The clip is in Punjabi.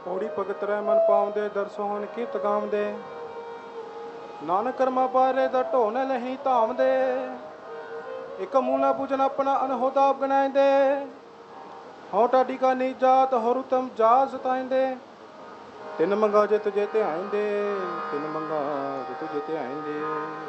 ਪੌੜੀ ਭਗਤ ਰਹਿ ਮਨ ਪਾਉਂਦੇ ਦਰਸੋ ਹਨ ਕੀਤ ਗਾਉਂਦੇ ਨਾਨਕ ਕਰਮਾ ਪਾਰੇ ਦਾ ਢੋਣ ਲਹੀ ਧਾਮ ਦੇ ਇੱਕ ਮੂਲਾ ਪੂਜਨ ਆਪਣਾ ਅਨਹੋਦਾ ਗਣਾਇਂਦੇ ਹਉ ਟਾਡੀ ਕਾ ਨੀ ਜਾਤ ਹੋਰ ਤਮ ਜਾ ਸਤਾਇਂਦੇ ਤਿੰਨ ਮੰਗਾ ਜੇ ਤੁਝੇ ਧਿਆਇਂਦੇ ਤਿੰਨ ਮੰਗਾ ਜੇ ਤੁਝੇ ਧਿਆਇਂਦੇ।